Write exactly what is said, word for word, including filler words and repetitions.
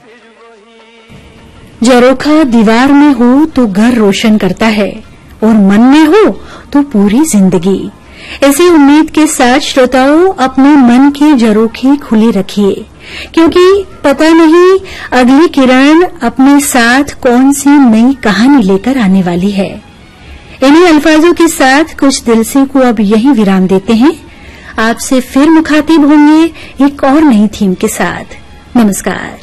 झरोखा दीवार में हो तो घर रोशन करता है और मन में हो तो पूरी जिंदगी। ऐसी उम्मीद के साथ श्रोताओं अपने मन के झरोखे खुले रखिए, क्योंकि पता नहीं अगली किरण अपने साथ कौन सी नई कहानी लेकर आने वाली है। इन्हीं अल्फाजों के साथ कुछ दिल से को अब यहीं विराम देते हैं। आपसे फिर मुखातिब होंगे एक और नई थीम के साथ। नमस्कार।